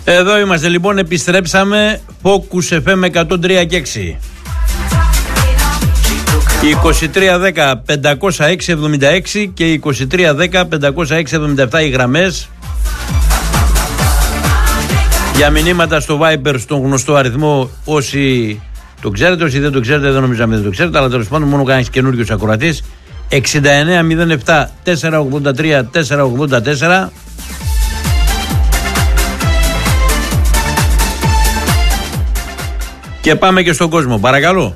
Εδώ είμαστε λοιπόν, επιστρέψαμε. Focus FM 103 και 6. 2310-506-76 και 2310-506-77 οι γραμμές. Για μηνύματα στο Viber στον γνωστό αριθμό, όσοι το ξέρετε, όσοι δεν το ξέρετε, δεν νομίζω να μην το ξέρετε, αλλά τέλος πάντων μόνο κανείς καινούριος ακροατής. 6907-483-484. Και πάμε και στον κόσμο, παρακαλώ.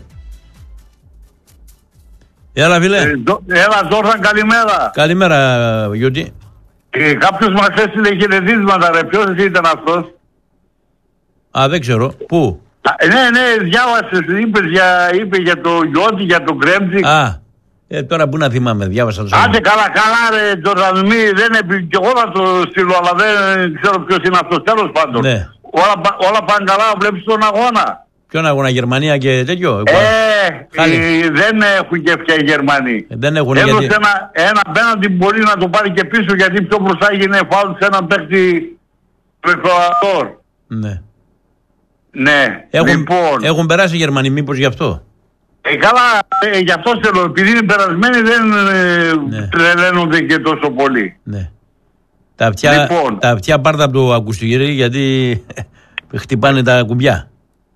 Έλα, φίλε. Έλα, Ζόρταν, καλημέρα. Καλημέρα, Γιώργη. Κάποιος μας έστειλε χαιρετίσματα, ρε. Ποιος ήταν αυτός? Α, δεν ξέρω. Πού? Ναι, διάβασες. Είπε για το Γιώργη, για τον Γκρέμτζικ. Α, τώρα που να θυμάμαι, διάβασα το Άντε καλά, ρε, Τζορdan, και εγώ θα το στείλω, αλλά δεν ξέρω ποιος είναι αυτός. Τέλος πάντων. Ναι. Όλα πάνε καλά, βλέπεις τον αγώνα. Ποιον αγώνα, Γερμανία και τέτοιο? Δεν έχουν και πια οι Γερμανοί. Δεν έχουν. Έδωσε γιατί... ένα απέναντι μπορεί να το πάρει και πίσω, γιατί πιο μπροστά έγινε φάουλ σε έναν παίκτη του Εκουαδόρ. Ναι. Ναι. Έχουν περάσει οι Γερμανοί, μήπως γι' αυτό? Καλά, γι' αυτό θέλω. Επειδή είναι περασμένοι δεν τρελαίνονται και τόσο πολύ. Ναι. Τα αυτιά πάρτα από το ακουστηγύρι, γιατί χτυπάνε τα κουμπιά.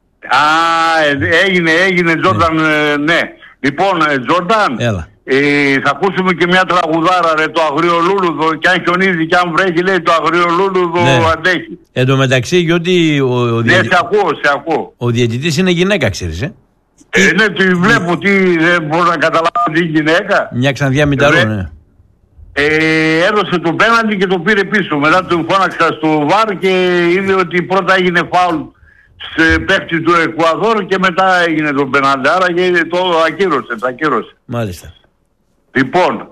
Έγινε Τζόρταν, ναι. Λοιπόν, Τζόρταν, θα ακούσουμε και μια τραγουδάρα, ρε, το αγριολούλουδο. Κι αν χιονίζει κι αν βρέχει, λέει, το αγριολούλουδο αντέχει. Εν τω μεταξύ, γιατί ναι, σε ακούω. Ο διαιτητής είναι γυναίκα, ξέρεις, ναι, τη βλέπω, δεν μπορώ να καταλάβω τι γυναίκα. Μια ξανδιά μηταρό, ναι. Έδωσε το πέναντι και το πήρε πίσω. Μετά τον φώναξα στο βαρ και είδε ότι πρώτα έγινε φάουλ σε παίκτη του Εκουαδόρ και μετά έγινε το πέναντι. Άρα και το ακύρωσε. Μάλιστα. Λοιπόν,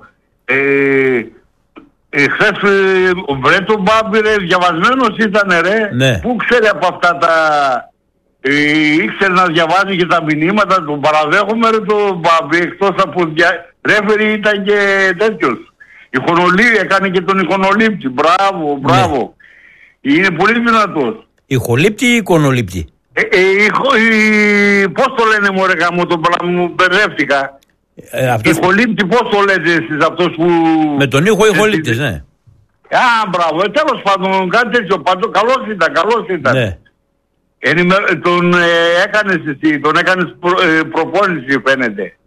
χθες βρε τον Μπάμπη, ρε, διαβασμένος ήταν, ρε. Ναι. Πού ξέρει από αυτά τα... ήξερε να διαβάζει και τα μηνύματα, τον παραδέχομαι, ρε, τον Μπάμπη, εκτός από ρέφερη ήταν και τέτοιος. Έκανε και τον Ιχονολήπτη. Μπράβο. Ναι. Είναι πολύ δυνατός. Ιχολήπτη ή Εικονολήπτη? Πώς το λένε, μωρέ γαμώ, μου μπερδεύτηκα. Ιχολήπτη, πώς το λέτε εσείς, αυτός που... Με τον ήχο Ιχολήπτης, ναι. Μπράβο, τέλος πάντων, κάτι τέτοιο, καλός ήταν. Ναι. Τον έκανες προπόνηση, φαίνεται.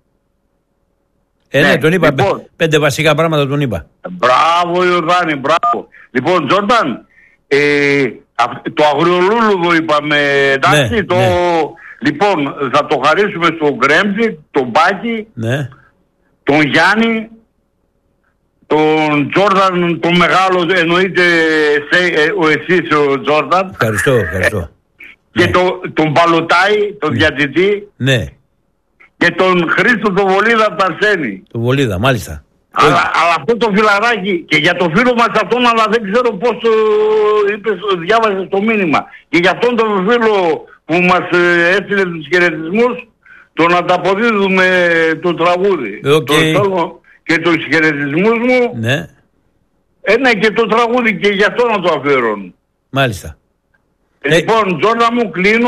Ναι, τον είπα. Λοιπόν, 5 βασικά πράγματα τον είπα. Μπράβο, Ιορδάνη, μπράβο. Λοιπόν, Τζόρταν, το αγριολούλουδο είπαμε, εντάξει, ναι. Λοιπόν, θα το χαρίσουμε στον Γκρέμτζικ, τον Μπάκη, ναι. Τον Γιάννη, τον Τζόρταν, τον μεγάλο, εννοείται εσείς ο Τζόρταν. Ευχαριστώ. Και τον Παλωτάη, τον διατητή. Ναι. Και τον Χρήστο τον Βολίδα από τα Αρσένη. Τον Βολίδα, μάλιστα. Αλλά αυτό το φιλαράκι, και για το φίλο μας αυτόν, αλλά δεν ξέρω πώς διάβασες το μήνυμα. Και για αυτόν τον φίλο που μας έστειλε τους χαιρετισμούς, τον ανταποδίδουμε το τραγούδι. Και τους χαιρετισμούς μου. Ναι. Ναι, και το τραγούδι, και γι' αυτό να το αφιερώνω. Μάλιστα. Λοιπόν, Τζόρνα μου, κλείνω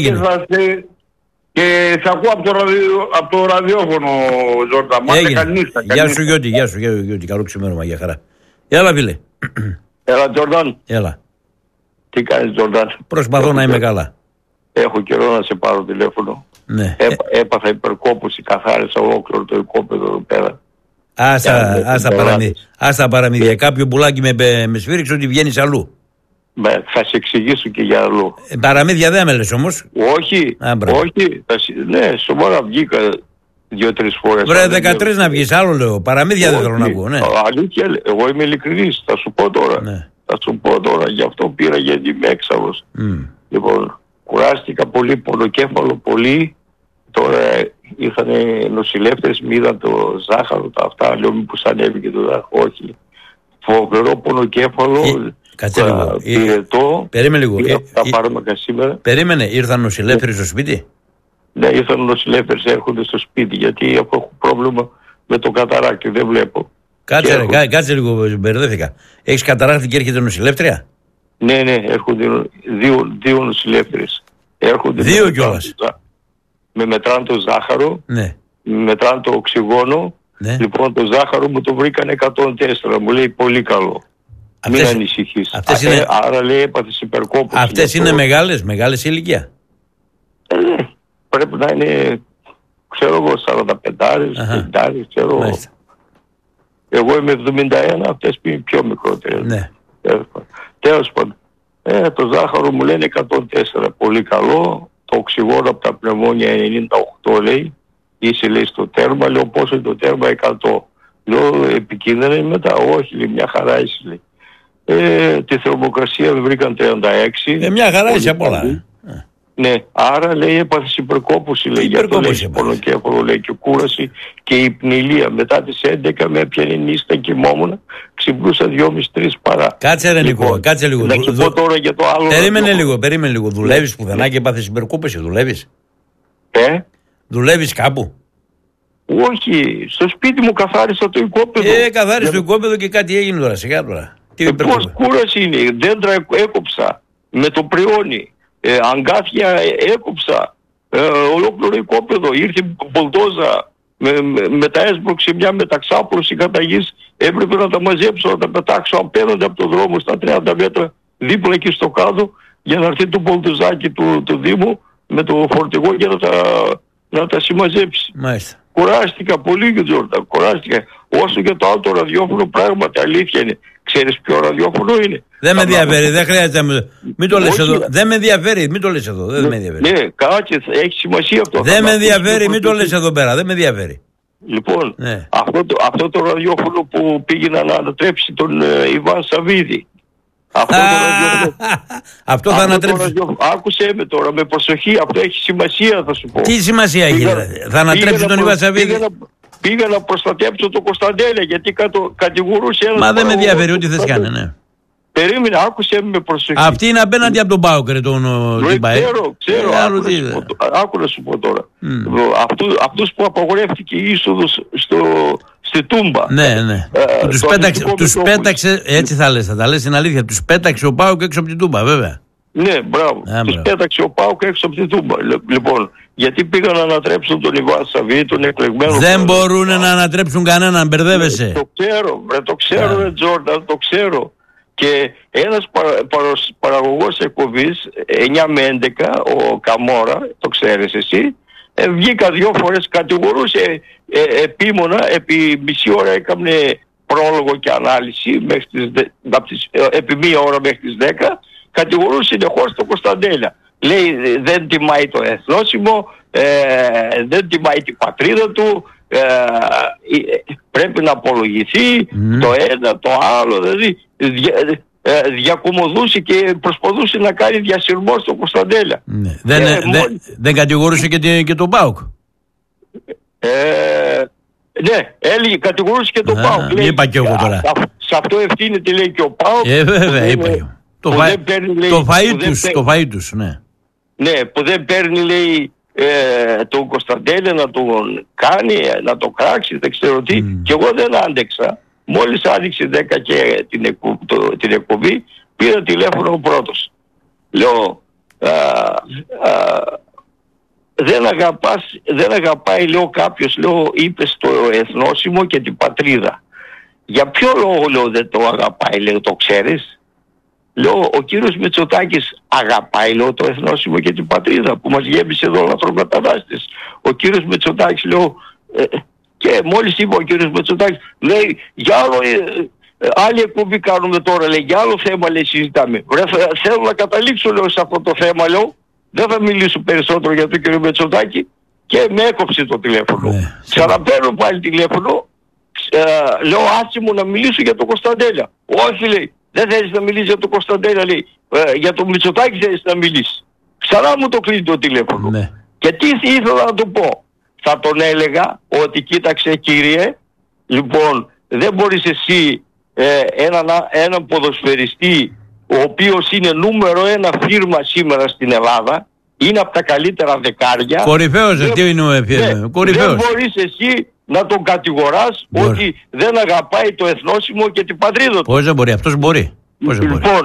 και σε ακούω από το ραδιόφωνο, Ζόρτα. Γεια σου Γιώτη, καλό ξημέρωμα, για χαρά. Έλα, φίλε. Έλα, Τζόρταν. Έλα. Τι κάνεις, Τζόρταν? Προσπαθώ να είμαι καλά. Έχω καιρό να σε πάρω τηλέφωνο. Ναι. Έπαθα υπερκόπωση, καθάρισα ολόκληρο το οικόπεδο εδώ πέρα. Άστα παραμύθια. Κάποιο πουλάκι με σφύριξε ότι βγαίνεις αλλού. Θα σε εξηγήσω και για αλλού. Παραμύθια δεν με λες όμως. Όχι. Ναι, σοβαρά βγήκα 2-3 φορές. Βρε 13 να βγεις, άλλο λέω. Παραμύθια δεν θέλω να βγω. Ναι. Αλήθεια, εγώ είμαι ειλικρινής. Θα σου πω τώρα. Ναι. Γι' αυτό πήρα, γιατί είμαι έξαλλος. Λοιπόν, κουράστηκα πολύ, πονοκέφαλο πολύ. Τώρα ήρθαν νοσηλεύτες, μου είδαν το ζάχαρο, τα αυτά. Λέω μήπως ανέβηκε το ζάχαρο. Όχι. Φοβερό πονοκέφαλο. Κάτσε λίγο. Περίμενε λίγο. Θα πάρουμε και σήμερα. Περίμενε, ήρθαν νοσηλεύθεροι στο σπίτι. Ναι, ήρθαν νοσηλεύθεροι, έρχονται στο σπίτι, γιατί έχω πρόβλημα με το καταράκτη, δεν βλέπω. Κάτσε λίγο, μπερδεύτηκα. Έχεις καταράκτη και έρχεται νοσηλεύτρια? Ναι, έρχονται δύο νοσηλεύτριες. Δύο κιόλας. Με μετράνε το ζάχαρο, Ναι. με μετράνε το οξυγόνο. Ναι. Λοιπόν, το ζάχαρο μου το βρήκαν 104. Μου λέει πολύ καλό. Μην ανησυχείς. Άρα λέει έπαθες υπερκόπωση. Αυτές είναι μεγάλες ηλικία. Πρέπει να είναι, ξέρω εγώ, 45, 50, ξέρω. Μάλιστα. Εγώ είμαι 71, αυτές είναι πιο μικρότερες. Ναι. Τέλος πάντων. Το ζάχαρο μου λένε 104. Πολύ καλό. Το οξυγόνο από τα πνευμόνια 98 λέει. Είσαι λέει στο τέρμα. Λέω πόσο είναι το τέρμα? 100. Λέω επικίνδυνα είναι μετά? Όχι, λέει, μια χαρά είσαι λέει. Τη θερμοκρασία με βρήκαν 36. Μια χαρά είσαι απ' όλα. Ναι, άρα λέει έπαθες υπερκόπωση, λέει, για το λέει πονοκέφαλο, λέει, και κούραση και υπνηλία. Μετά τις 11 με έπιανε νύστα, κοιμόμουν, ξυπνούσα 2,5-3 παρά. Κάτσε ρε Νικό, κάτσε λίγο. Να σου πω τώρα για το άλλο. Περίμενε λίγο. Δουλεύεις πουθενά και έπαθες υπερκόπωση, δουλεύεις? Δουλεύεις κάπου? Όχι, στο σπίτι μου καθάρισα το οικόπεδο. Καθάρισα το οικόπεδο και κάτι έγινε τώρα, σιγά τώρα. Πώς κούραση είναι, δέντρα έκοψα με το πριόνι. Αγκάθια έκοψα, ολόκληρο οικόπεδο, ήρθε μπολτόζα με τα έσπρωξε μια μεταξάπλωση κατά γης, έπρεπε να τα μαζέψω, να τα πετάξω απέναντι από τον δρόμο στα 30 μέτρα δίπλα εκεί στο κάτω για να έρθει το μπολτοζάκι του Δήμου με το φορτηγό για να τα συμμαζέψει. Μάλιστα. Κουράστηκα πολύ, Γιώργο, κουράστηκα. Όσο και το άλλο ραδιόφωνο, πράγματι αλήθεια είναι. Ξέρεις ποιο ραδιόφωνο είναι? Δεν με ενδιαφέρει, δεν χρειάζεται να μην το λες εδώ. Δεν με ενδιαφέρει, μην το λες εδώ. Δεν με ενδιαφέρει. Ναι, κάτσε, έχει σημασία αυτό. Δεν με ενδιαφέρει, μην το λες εδώ πέρα. Δεν με ενδιαφέρει. Λοιπόν, αυτό το ραδιόφωνο που πήγαινε να ανατρέψει τον Ιβάν Σαββίδη. Αυτό θα ανατρέψει. Άκουσε με τώρα με προσοχή, αυτό έχει σημασία, θα σου πω. Τι σημασία έχει? Θα ανατρέψει τον Ιβάν Σαββίδη? Πήγα να προστατέψω τον Κωνσταντέλια γιατί κατηγορούσε ένας. Μα δεν με ενδιαφέρει, ό,τι θες κάνει, ναι. Περίμενε, άκουσε με προσοχή. Αυτή είναι απέναντι από τον ΠΑΟΚ, ρε τον Τιμπαέ. Ξέρω, άκου να σου πω τώρα. Αυτούς που απαγορεύτηκε η είσοδος στη Τούμπα. Ναι. Τους πέταξε, έτσι θα λες, θα τα λες την αλήθεια. Τους πέταξε ο ΠΑΟΚ έξω από την Τούμπα, βέβαια. Ναι, μπράβο. Τους πέταξε ο ΠΑΟΚ έξω από την Τούμπα. Λοιπόν, γιατί πήγαν να ανατρέψουν τον Ιβάν Σαββίδη, τον εκλεγμένο. Δεν μπορούν να ανατρέψουν κανέναν, μπερδεύεσαι. Το ξέρω, ρε Τζόρνταν, το ξέρω. Και ένας παραγωγός εκπομπής 9 με 11, ο Καμόρα, το ξέρεις εσύ, βγήκα 2 φορές, κατηγορούσε επίμονα, επί μισή ώρα έκαμε πρόλογο και ανάλυση, επί μία ώρα μέχρι τις 10, κατηγορούσε συνεχώς τον Κωνσταντέλια. Λέει δεν τιμάει το εθνόσημο, δεν τιμάει την πατρίδα του, πρέπει να απολογηθεί το ένα, το άλλο, δηλαδή διακομωδούσε και προσπαθούσε να κάνει διασυρμό στον Κωνσταντέλια. Ναι. Δεν κατηγορούσε και τον ΠΑΟΚ? Ναι, έλεγε, κατηγορούσε και τον ΠΑΟΚ. Είπα και εγώ τώρα. Σε αυτό ευθύνεται, λέει, και ο ΠΑΟΚ. Βέβαια, είπα εγώ. Το φαΐ τους, ναι. Ναι, που δεν παίρνει, λέει, τον Κωνσταντέλια να τον κάνει, να το κράξει, δεν ξέρω τι. Και εγώ δεν άντεξα. Μόλις άνοιξε 10 και την εκπομπή, πήρα τηλέφωνο ο πρώτος. Λέω, δεν αγαπάει, λέω, κάποιος, λέω, είπε στο εθνόσημο και την πατρίδα. Για ποιο λόγο, λέω, δεν το αγαπάει, λέω, το ξέρεις? Λέω, ο κύριος Μητσοτάκης αγαπάει, λέω, το εθνόσημο και την πατρίδα που μας γέμισε εδώ λαθρομετανάστες. Ο κύριος Μητσοτάκης, λέω, και μόλις είπε ο κύριος Μητσοτάκης, λέει, για άλλο, άλλη εκπομπή κάνουμε τώρα, λέει, για άλλο θέμα, λέει, συζητάμε. Θέλω να καταλήξω, λέω, σε αυτό το θέμα, λέω, δεν θα μιλήσω περισσότερο για τον κύριο Μητσοτάκη, και με έκοψε το τηλέφωνο. Ξαναπαίρνω πάλι τηλέφωνο, λέω, άσε μου να μιλήσω για τον Κωνσταντέλια. Όχι, λέει, δεν θέλεις να μιλήσεις για τον Κωνσταντέλια, λέει, για τον Μητσοτάκη θέλεις να μιλήσεις. Ξανά μου το κλείνει το τηλέφωνο. Ναι. Και τι ήθελα να του πω? Θα τον έλεγα ότι κοίταξε, κύριε, λοιπόν, δεν μπορείς εσύ έναν ποδοσφαιριστή ο οποίος είναι νούμερο 1 φίρμα σήμερα στην Ελλάδα, είναι από τα καλύτερα δεκάρια. Κορυφαίος, τι είναι ο κορυφαίος. Δεν μπορείς εσύ να τον κατηγοράς ότι δεν αγαπάει το εθνόσημο και την πατρίδα του. Πώς δεν μπορεί, αυτός μπορεί. Λοιπόν,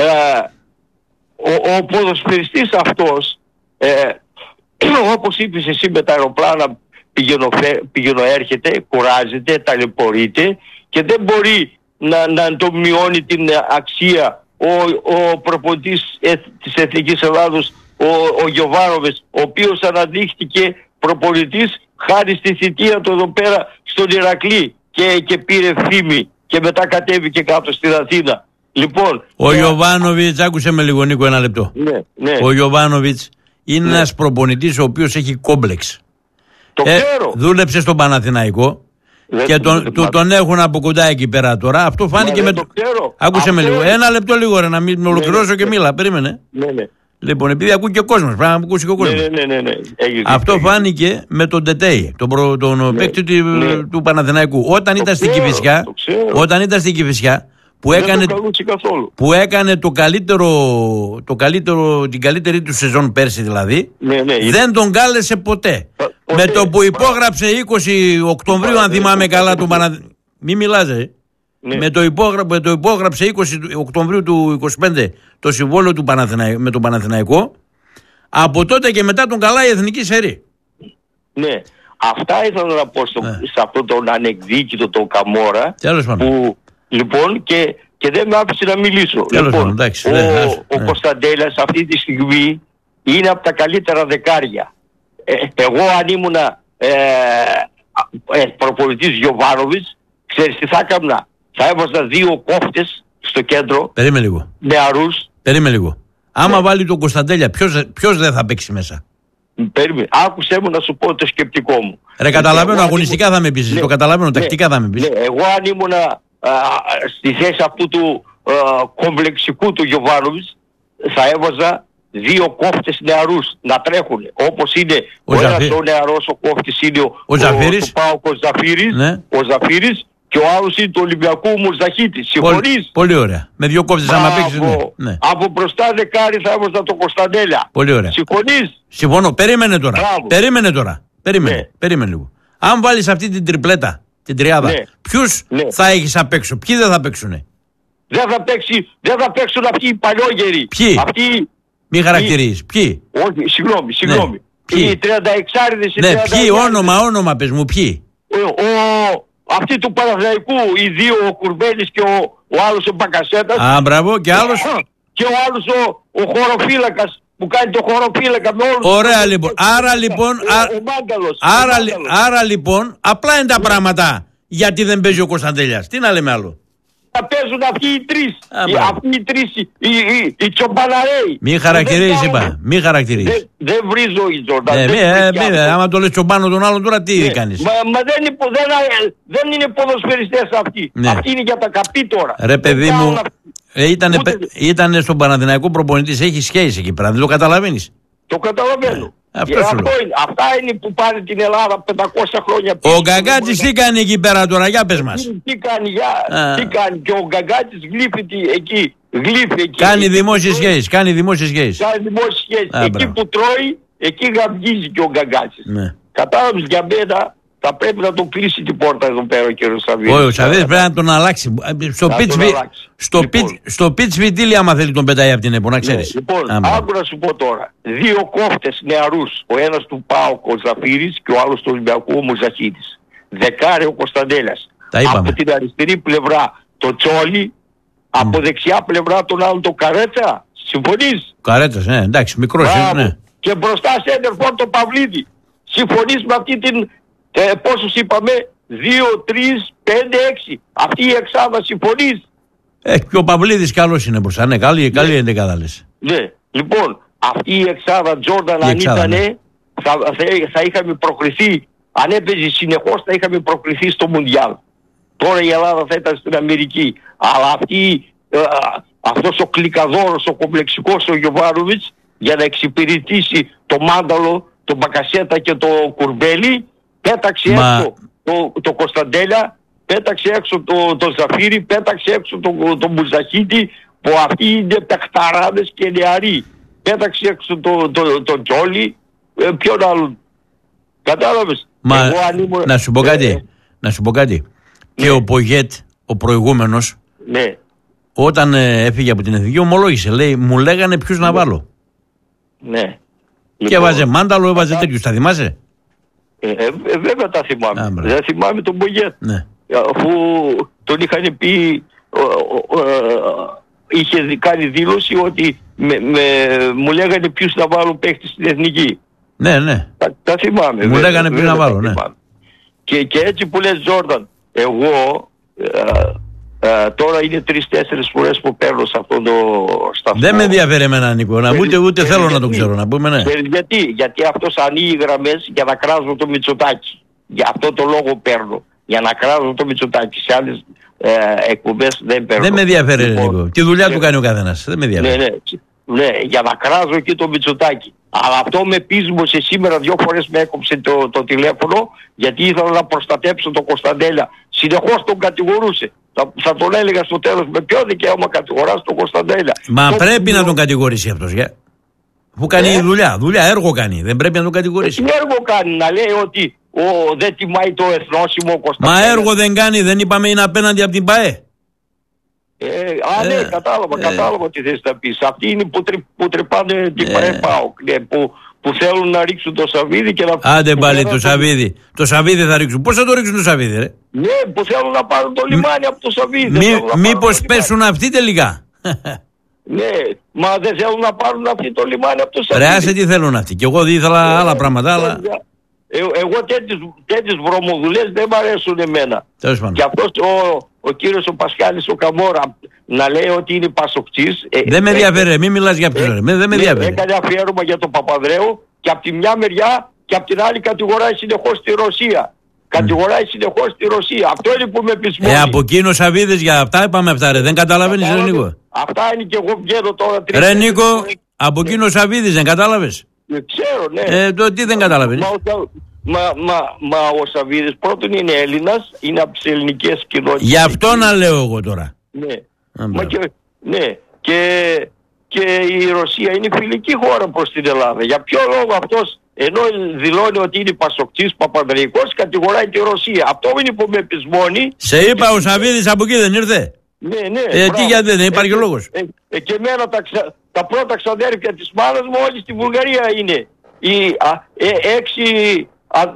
ο ποδοσφαιριστής αυτός, όπως είπες εσύ, με τα αεροπλάνα πηγαίνω έρχεται, κουράζεται, ταλαιπωρείται και δεν μπορεί να το μειώνει την αξία ο προπονητής της Εθνικής Ελλάδος, ο Γιοβάνοβιτς, ο οποίος αναδείχθηκε προπονητής χάρη στη θητεία του εδώ πέρα στον Ηρακλή και πήρε φήμη και μετά κατέβηκε κάτω στην Αθήνα. Λοιπόν, ο Γιοβάνοβιτς, άκουσε με λίγο Νίκο ένα λεπτό. Ναι. Ο Γιοβάνοβιτς είναι ένας προπονητής ο οποίος έχει κόμπλεξ. Το ξέρω. Δούλεψε στον Παναθηναϊκό και τον έχουν από κοντά εκεί πέρα τώρα. Αυτό φάνηκε με το. Άκουσε με λίγο. Ένα λεπτό λίγο ρε, να μην ολοκληρώσω και μίλα. Περίμενε. Ναι. Λοιπόν, επειδή ακούει και ο κόσμος, πρέπει να ακούσει και ο κόσμος. Ναι. Αυτό φάνηκε με τον Τετέι, τον παίκτη του Παναθηναϊκού. Όταν ήταν στην Κηφισιά, που έκανε την καλύτερη του σεζόν πέρσι δηλαδή, δεν τον κάλεσε ποτέ. Με το που υπόγραψε 20 Οκτωβρίου, αν θυμάμαι καλά, του Παναθηναϊκού. Μη μιλάζε. Με το υπόγραψε 20 Οκτωβρίου του 25 το συμβόλαιο με τον Παναθηναϊκό. Από τότε και μετά τον καλάει η Εθνική Σερή. Ναι. Αυτά ήθελα να πω σε αυτόν τον ανεκδίκητο τον Καμόρα. Που λοιπόν και δεν με άφησε να μιλήσω. Λοιπόν, ο Κωνσταντέλιας αυτή τη στιγμή είναι από τα καλύτερα δεκάρια. Εγώ αν ήμουνα προπονητής Γιοβάνοβιτς, ξέρεις τι θα έκανα? Θα έβαζα 2 κόφτες στο κέντρο. Περίμενε λίγο. Νεαρούς. Περίμενε λίγο. Άμα βάλει τον Κωνσταντέλια, ποιος δεν θα παίξει μέσα? Περίμενε. Άκουσέ μου να σου πω το σκεπτικό μου. Ρε, καταλαβαίνω, αγωνιστικά θα με πεις. Το καταλαβαίνω, τακτικά θα με πεις. Εγώ αν ήμουνα στη θέση αυτού του κομπλεξικού του Γιοβάνοβιτς, θα έβαζα 2 κόφτες νεαρούς να τρέχουν. Όπως είναι ο ένας ο νεαρός ο κόφτης είναι ο Ζαφύρης, και ο άλλος είναι του Ολυμπιακού Μουρζαχίτης. Συμφωνείς? Πολύ ωραία. Με 2 κόφτες άμα παίξεις. Ναι. Από μπροστά δεκάρι θα έβαζα τον Κωνσταντέλια. Πολύ ωραία. Συμφωνείς? Συμφωνώ. Περίμενε τώρα. Περίμενε λίγο. Αν βάλεις αυτή την τριπλέτα, την τριάδα, ποιους θα έχεις απ' έξω? Ποιοι δεν θα παίξουνε? Δεν θα παίξουν αυτοί οι παλιόγεροι. Ποιοι? Μη χαρακτηρίζεις. Ποιοι? Όχι, συγγνώμη. Οι 36άριδες. Ναι, ποιοι? Όνομα πες μου, ποιοι? Αυτοί του Παναθηναϊκού, οι 2, ο Κουρμπέλης και ο άλλος ο Μπακασέτας. Α, μπράβο, και άλλος. Και ο άλλος ο χωροφύλακας που κάνει το χωροφύλακα με όλους. Ωραία λοιπόν. Άρα λοιπόν, απλά είναι τα πράγματα. Γιατί δεν παίζει ο Κωνσταντέλιας? Τι να λέμε άλλο? Θα παίζουν αυτοί οι 3. Αυτοί οι 3, οι τσομπαναρέοι. Μη χαρακτηρίζεις, είπα. Μη χαρακτηρίζεις. Δεν βρίζω η Τζορντάν. Άμα το λες τσομπάνο τον άλλον τώρα τι κάνεις? Μα δεν είναι ποδοσφαιριστές αυτοί. Αυτοί είναι για τα καπί τώρα. Ρε παιδί μου, ήταν στον Παναθηναϊκό προπονητής. Έχει σχέση εκεί πέρα. Δεν το καταλαβαίνεις? Το καταλαβαίνω. Αυτά είναι που πάνε την Ελλάδα 500 χρόνια πίσω. Ο Γκαγκάτσης τι κάνει εκεί πέρα τώρα? Για πες μας. Τι κάνει? Και ο Γκαγκάτσης γλύφει εκεί. Κάνει δημόσιες σχέσεις. Εκεί που τρώει, εκεί γαμπγίζει και ο Γκαγκάτσης. Κατάλαβες? Για μένα θα πρέπει να τον κλείσει την πόρτα εδώ πέρα ο κύριος Σαββίδης. Όχι, ο Σαββίδης πρέπει να τον αλλάξει. Στο πιτς βιτήλι άμα θέλει τον πετάει από την ΕΠΟ, να ξέρεις. Λοιπόν, άκου να σου πω τώρα. 2 κόφτες νεαρούς. Ο ένας του ΠΑΟΚ ο Ζαφύρης και ο άλλος του Ολυμπιακού ο Μουζαχίτης. Δεκάρι ο Κωνσταντέλιας. Από την αριστερή πλευρά το Τσόλι. Από δεξιά πλευρά τον άλλον το Καρέτσα. Συμφωνείς? Καρέτσας, ναι, εντάξει, μικρός είναι. Και μπροστά σέντερφορ το Παυλίδη. Συμφωνείς με αυτή την... πόσους είπαμε? 2, 3, 5, 6. Αυτή η εξάδα συμφωνείς? Και ο Παυλίδης καλός είναι μπροστά. Ναι, καλή εντεκάδα λες. Ναι. Λοιπόν, αυτή η εξάδα Τζόρνταν αν ήτανε, θα είχαμε προκριθεί. Αν έπαιζε συνεχώς θα είχαμε προκριθεί στο Μουντιάλ. Τώρα η Ελλάδα θα ήταν στην Αμερική. Αλλά αυτός ο κλικαδόρος, ο κομπλεξικός ο Γιοβάνοβιτς, για να εξυπηρετήσει το Μάνταλο, τον Μπακασέτα και το Κουρμπέλη, πέταξε έξω το Κωνσταντέλια, πέταξε έξω το Ζαφύρι, πέταξε έξω το Μουζαχίτη, που αυτοί είναι παιχταράδες και νεαροί. Πέταξε έξω το Τζόλι, ποιον άλλον. Κατάλαβες? Να σου πω κάτι. Και ο Πογέτ, ο προηγούμενος, όταν έφυγε από την εθνική, ομολόγησε. Λέει, μου λέγανε ποιους να βάλω. Ναι. Και έβαζε Μάνταλο, έβαζε τέτοιους. Τα θυμάσαι? Βέβαια τα θυμάμαι. Δεν θυμάμαι τον Μπογιέτ. Ναι. Αφού τον είχαν πει, είχε κάνει δήλωση ότι μου λέγανε ποιους να βάλω παίχτη στην εθνική. Ναι, ναι. Τα θυμάμαι. Μου λέγανε ποιους να βάλω, ναι. Και έτσι που λες, Τζόρνταν, εγώ τώρα είναι 3-4 φορές που παίρνω σε αυτό το σταθμό. Δεν με ενδιαφέρει εμένα, Νίκο, ούτε θέλω να το ξέρω, να πούμε, ναι. Γιατί αυτός ανοίγει γραμμές για να κράζω το Μητσοτάκη. Για αυτό το λόγο παίρνω. Για να κράζω το Μητσοτάκη. Σε άλλες εκπομπές δεν παίρνω. Δεν με ενδιαφέρει, Νίκο. Τη δουλειά του κάνει ο καθένας. Δεν με ενδιαφέρει. Ναι, για να κράζω εκεί το Μητσοτάκη. Αλλά αυτό με πείσμωσε σήμερα 2 φορές με έκοψε το τηλέφωνο, γιατί ήθελα να προστατέψω τον Κωνσταντέλια. Συνεχώς τον κατηγορούσε. Θα τον έλεγα στο τέλος, με ποιο δικαίωμα κατηγοράς τον Κωνσταντέλια. Μα πρέπει να τον κατηγορήσει αυτός, που κάνει δουλειά, έργο κάνει. Δεν πρέπει να τον κατηγορήσει. Τι έργο κάνει, να λέει ότι δεν τιμάει το εθνόσημο ο Κωνσταντέλια? Μα έργο δεν κάνει, δεν είπαμε είναι απέναντι από την ΠΑΕ. Ναι, κατάλαβα τι θες να πεις. Αυτοί είναι που τρεπάνε την ΠΑΕ ΠΑΟΚ, που θέλουν να ρίξουν το Σαββίδι και να... Άντε πάλι το Σαββίδι. Το Σαββίδι θα ρίξουν. Πώς θα το ρίξουν το Σαββίδι, ρε? Ναι, που θέλουν να πάρουν το λιμάνι από το Σαββίδι. Μήπως πέσουν αυτοί τελικά? Ναι, μα δεν θέλουν να πάρουν αυτοί το λιμάνι από το Σαββίδι. Ρε, άσε τι θέλουν αυτοί. Και εγώ ήθελα άλλα πράγματα, αλλά... Εγώ τέτοιες βρωμοδουλές δεν μ' αρέσουν εμένα. Και αυτός ο κύριος ο Πασχάλης ο Καμόρα να λέει ότι είναι πασοκτής. Δεν με ενδιαφέρει, μην μιλάς για αυτούς. Δεν με ενδιαφέρει. Έκανε αφιέρωμα για τον Παπανδρέου και από τη μια μεριά και από την άλλη κατηγοράει συνεχώς τη Ρωσία. Κατηγοράει συνεχώς τη Ρωσία. Αυτό είναι που με πεισμώνει. Από εκείνο Σαββίδης για αυτά είπαμε αυτά, ρε. Δεν καταλαβαίνεις, ρε Νίκο? Αυτά είναι και εγώ βγαίνω τώρα 3. Ρε Νίκο, από εκείνο Σαββίδης δεν κατάλαβες? Ξέρω, ναι. Το τι δεν καταλαβαίνεις? Μα ο Σαββίδης πρώτον είναι Έλληνας, είναι από τις ελληνικές κοινότητες. Γι' αυτό να λέω εγώ τώρα. Ναι. Και η Ρωσία είναι φιλική χώρα προς την Ελλάδα. Για ποιο λόγο αυτός, ενώ δηλώνει ότι είναι πασοκτής, παπανδρεϊκός, κατηγοράει τη Ρωσία? Αυτό είναι που με πεισμώνει. Σε είπα ο Σαββίδης από εκεί δεν ήρθε? Ναι. Τι γιατί δεν υπάρχει λόγος? Και εμένα τα πρώτα ξαδέρφια της μάνας μου όλοι στη Βουλγαρία είναι. Οι 6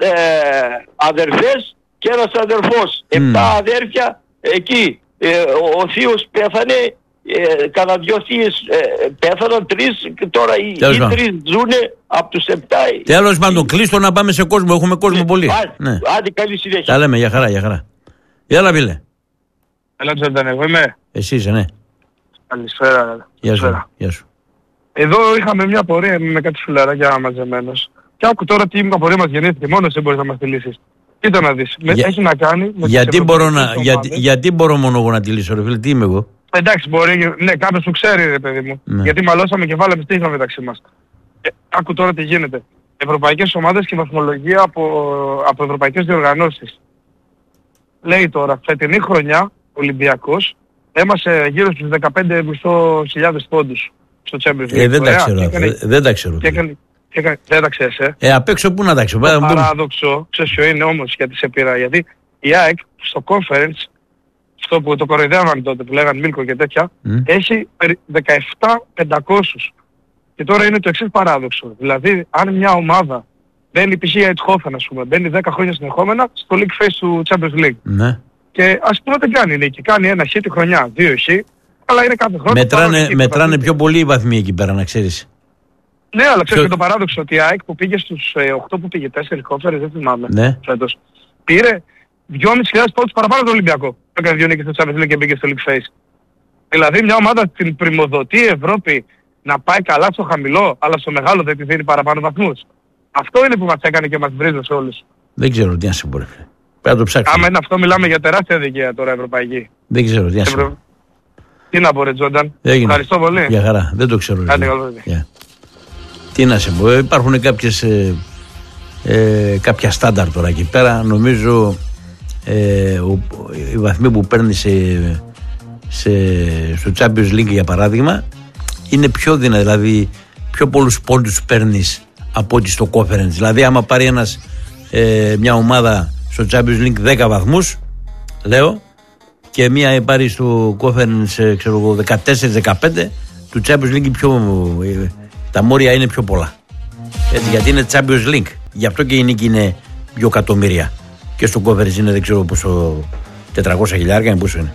αδερφές και ένας αδερφός. 7 αδέρφια εκεί. Ο θείος πέθανε, κανένα 2 θείες πέθαναν, 3 και τώρα οι 3 ζουνε από τους 7. Τέλος πάντων, κλείστο να πάμε σε κόσμο, έχουμε κόσμο πολύ. Άντε, καλή συνέχεια. Τα λέμε, για χαρά. Έλα, φίλε. Έλα, Τζόνταν, εγώ είμαι. Εσύ είσαι, ναι. Καλησπέρα. Γεια σου. Εδώ είχαμε μια πορεία με κάτι φιλαράκια μαζεμένος. Και άκου τώρα τι απορία μας γεννήθηκε. Μόνο εσύ μπορείς να μας τη λύσεις. Κοίτα να δεις. Έχει να κάνει με γιατί μπορώ μόνο εγώ να τη λύσω, ρε φίλε? Τι είμαι εγώ? Εντάξει, μπορεί. Ναι, κάποιος που ξέρει, ρε παιδί μου. Ναι. Γιατί μαλώσαμε και βάλαμε στίχημα μεταξύ μας. Άκου τώρα τι γίνεται. Ευρωπαϊκές ομάδες και βαθμολογία από ευρωπαϊκές διοργανώσεις. Λέει τώρα, φετινή χρονιά ο Ολυμπιακός έμασε γύρω στους 15.500 πόντους στο Champions League. Δεν τα ξέρω. Δεν τα ξέρεις, απ' έξω πού να τα ξέρω? Το παράδοξο, ξέρεις ποιο είναι όμως, γιατί σε πήρα? Γιατί η ΑΕΚ στο conference, αυτό που το κοροϊδεύαν τότε που λέγαν Μίλκο και τέτοια, έχει 17.500. Και τώρα είναι το εξής παράδοξο. Δηλαδή, αν μια ομάδα μπαίνει π.χ. η Αιτχόφεν, ας πούμε, μπαίνει 10 χρόνια συνεχόμενα στο League Phase του Champions League. Ναι. Και ας πούμε δεν κάνει νίκη. Κάνει 1 χ τη χρονιά, 2 χ, αλλά είναι κάθε χρόνο. Μετράνε πιο πολύ οι βαθμοί εκεί πέρα, να ξέρεις. Ναι, αλλά ξέρεις και το παράδοξο ότι η ΑΕΚ που πήγε στους 8 που πήγε, 4 κόφερες, δεν θυμάμαι, φέτος, πήρε 2.500 πόντους παραπάνω τον Ολυμπιακό. Έκανε 2 νίκες στο Champions League και πήγε στο League Phase. Δηλαδή μια ομάδα την πριμοδοτεί Ευρώπη να πάει καλά στο χαμηλό, αλλά στο μεγάλο δεν τη δίνει παραπάνω βαθμούς. Αυτό είναι που μας έκανε και μας βρίζωσε όλους. Δεν ξέρω τι να σε μπορεί. Πρέπει να το ψάξουμε. Άμα είναι αυτό, μιλάμε για τεράστια δικαία τώρα ευρωπαϊκή. Δεν ξέρω τι να σε πω. Τι να πω, ρε Τζόνταν. Ευχαριστώ πολύ. Για χαρά. Δεν το ξέρω. Τι να σε πω. Υπάρχουν κάποια στάνταρ τώρα εκεί πέρα. Νομίζω οι βαθμοί που παίρνει στο Champions League για παράδειγμα είναι πιο δυνατή. Δηλαδή πιο πολλούς πόντους παίρνεις από ό,τι στο Conference. Δηλαδή άμα πάρει μια ομάδα στο Champions League 10 βαθμούς, λέω, και μία πάρει στο Conference, ξέρω εγώ, 14-15, του Champions League τα μόρια είναι πιο πολλά. Έτσι, γιατί είναι Champions League. Γι' αυτό και η νίκη είναι 2 εκατομμύρια. Και στο Conference είναι, δεν ξέρω πόσο, 400.000 πόσο είναι.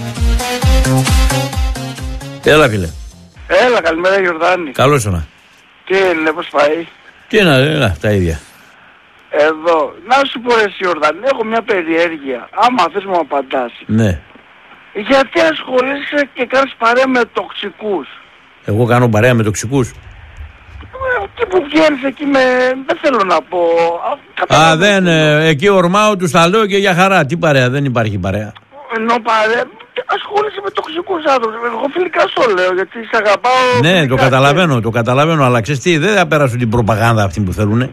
Έλα, φίλε. Έλα, καλημέρα, Γιορδάνη. Καλώς ήρθα. Τι είναι, πώς πάει? Τι είναι, τα ίδια. Εδώ, να σου πω εσύ, Γιορδάνη, έχω μια περιέργεια. Άμα θες μου απαντάς. Ναι. Γιατί ασχολείσαι και κάνεις παρέα με τοξικούς? Εγώ κάνω παρέα με τοξικούς? Και που βγαίνεις εκεί με... δεν θέλω να πω... δεν, εκεί ορμάω, τους τα λέω και για χαρά. Τι παρέα, δεν υπάρχει παρέα. Ενώ παρέα... ασχολείσαι με τοξικούς άνθρωπους. Εγώ φιλικά στο λέω, γιατί σε αγαπάω... Ναι, το καταλαβαίνω, αλλά ξέρεις τι, δεν θα περάσουν την προπαγάνδα αυτή που θέλουνε.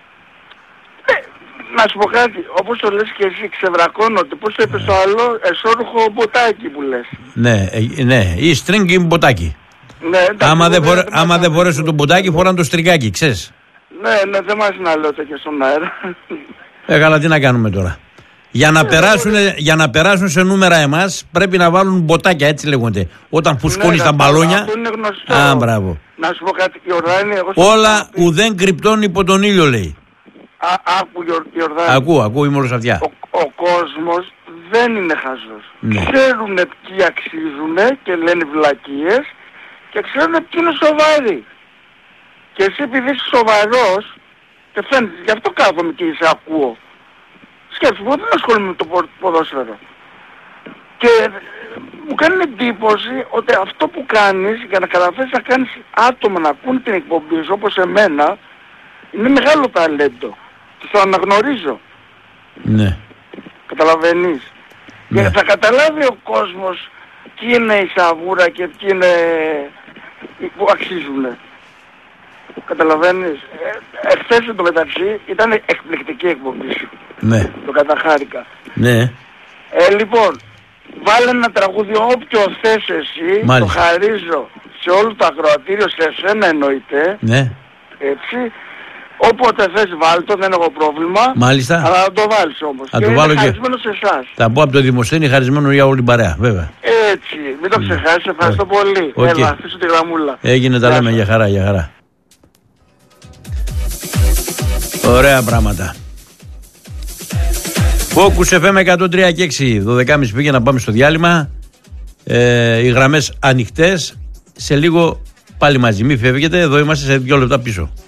Να σου πω κάτι, όπως το λες και εσύ, ξεβρακώνονται. Πώς το είπες το άλλο, εσώρουχο μποτάκι που λες. Ναι, ή στρίγγι μποτάκι. Ναι, άμα δεν φορέσουν το μποτάκι, φοράνε το στριγκάκι, ξέρεις. Ναι, δεν μας να λέω τέτοια στον αέρα. Καλά, τι να κάνουμε τώρα. Για να περάσουν σε νούμερα εμάς, πρέπει να βάλουν μποτάκια, έτσι λέγονται. Όταν φουσκώνεις τα μπαλόνια. Αυτό είναι γνωστό. Μπράβο. Να σου πω κάτι, Γιορδάνη, όλα ουδέν κρυπτών υπό τον ήλιο, λέει. Άκου, Γιορδάνη. Ακούω, είμαι όλος αυτιά. Ο κόσμος δεν είναι χαζός. Ναι. Ξέρουν ποιοι αξίζουν και λένε βλακίες και ξέρουν ποιοι είναι σοβαροί. Και εσύ επειδή είσαι σοβαρός και φαίνεται, γι' αυτό κάθομαι και σε ακούω. Σκέψου, εγώ δεν ασχολούμαι με το ποδόσφαιρο. Και μου κάνει εντύπωση ότι αυτό που κάνεις για να καταφέρεις να κάνεις άτομα να ακούν την εκπομπή σου όπως εμένα είναι μεγάλο ταλέντο. Και το αναγνωρίζω. Ναι. Καταλαβαίνεις. Ναι. Και θα καταλάβει ο κόσμος ποιοι είναι η σαβούρα και ποιοι είναι που αξίζουν. Καταλαβαίνεις. Εχθές εν τω μεταξύ ήταν εκπληκτική εκπομπή σου. Ναι. Το καταχάρηκα. Ναι. Λοιπόν, βάλε ένα τραγούδι όποιο θες εσύ. Μάλιστα. Το χαρίζω σε όλο το ακροατήριο, σε εσένα εννοείται. Ναι. Έτσι. Όποτε θες βάλτο, δεν έχω πρόβλημα. Μάλιστα. Αλλά να το βάλεις όμως. Θα και το είναι βάλω χαρισμένο σε εσάς. Θα πω από το Δημοσθένη χαρισμένο για όλη την παρέα, βέβαια. Έτσι. Μην το ξεχάσεις. Ευχαριστώ πολύ. Έλα, αφήσω τη γραμμούλα. Έγινε, τα λέμε, για χαρά, για χαρά. Ωραία πράγματα. Focus FM 103 και 6, 12.30 πήγε να πάμε στο διάλειμμα. Οι γραμμές ανοιχτές. Σε λίγο πάλι μαζί. Μην φεύγετε, εδώ είμαστε σε 2 λεπτά πίσω.